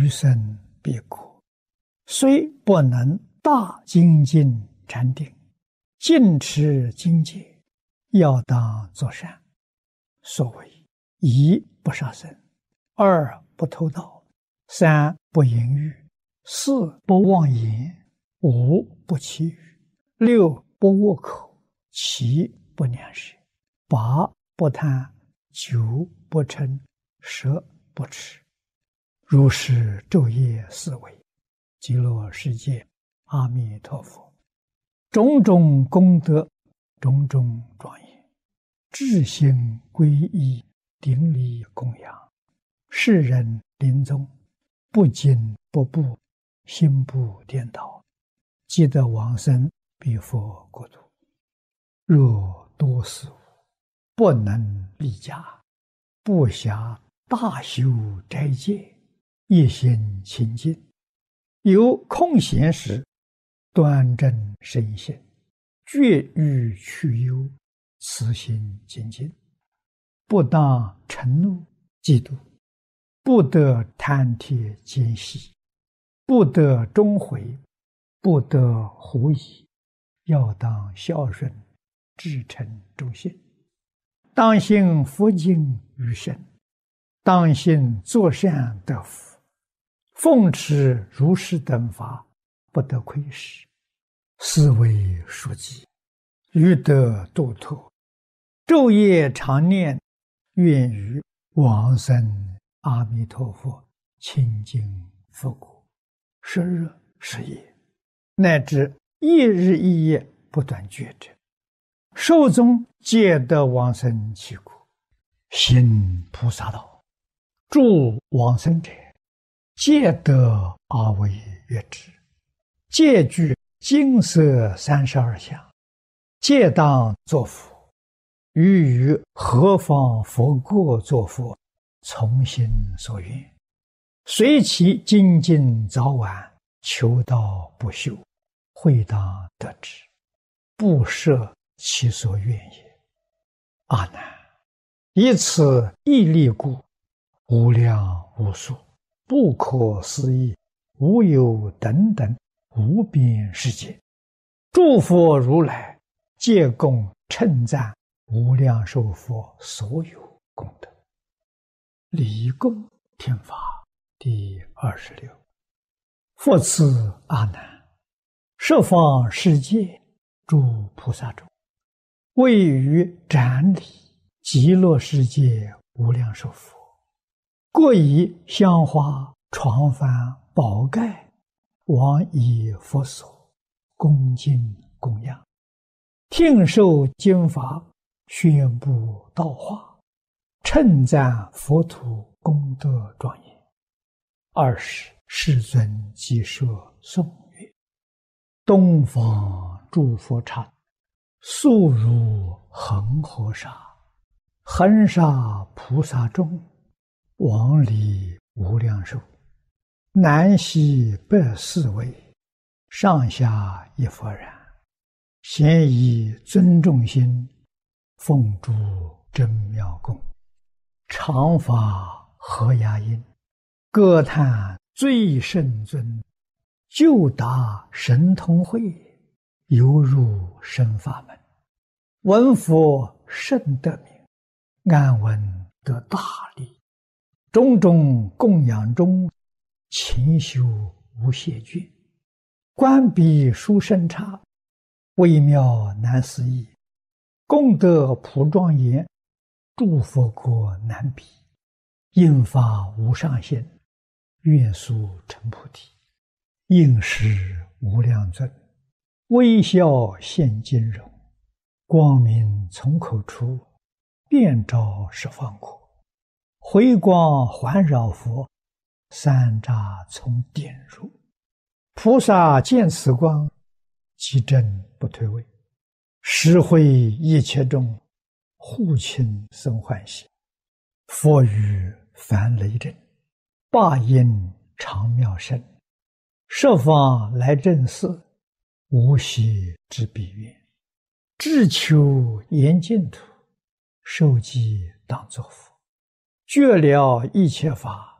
余生必果。虽不能大精进禅定，尽持精戒，要当作善。所谓一不杀生，二不偷盗，三不淫欲，四不妄言，五不绮语，六不恶口，七不两舌，八不贪，九不嗔，十不痴。如是昼夜思维，极乐世界阿弥陀佛，种种功德，种种庄严，至心皈依，顶礼供养，世人临终不惊不怖，心不颠倒，即得往生彼佛国土。若多事无，不能立家，不暇大修斋戒，一心清净，有空闲时，端正身心，绝欲去忧，慈心精进，不当嗔怒嫉妒，不得贪帖奸细，不得终悔，不得狐疑，要当孝顺，至诚忠信，当信佛经于身，当信作善得福，奉持如是等法，不得亏失，是为书记，欲得度脱，昼夜常念，愿于往生阿弥陀佛清净佛国，时日时夜，乃至一日一夜不断觉者，寿终皆得往生其国。行菩萨道，助往生者，皆得阿惟越致，皆具金色32相，皆当作佛。欲于何方佛国作佛，从心所愿，随其精进早晚，求道不休，会当得之，不设其所愿也。阿难，以此一力故，无量无数，不可思议，无有等等无边世界，诸佛如来皆共称赞无量寿佛所有功德。礼供听法第26。复次阿难，十方世界诸菩萨中，位于展礼极乐世界无量寿佛，各以香花床幡宝盖往以佛所，恭敬供养，听受经法，宣布道化，称赞佛土功德庄严。20世尊即说颂曰：东方诸佛刹，速如恒河沙，恒沙菩萨众，往礼无量寿，南西北四围，上下一佛然，咸以尊重心，奉诸真妙供，常法和雅音，歌叹最胜尊，就达神通会，犹入深法门，闻佛甚得名，安闻得大利，种种供养中，勤修无懈倦，观彼殊胜刹，微妙难思议，功德普庄严，诸佛国难比，应发无上限，愿速成菩提，应时无量尊，微笑现金容，光明从口出，遍照十方国，回光环绕佛，三匝从点入，菩萨见此光，即正不退位，实会一切众，护亲生欢喜。佛语凡雷震，霸音长妙声，十方来正寺，无息之彼愿，志求严净土，受记当作佛，绝了一切法，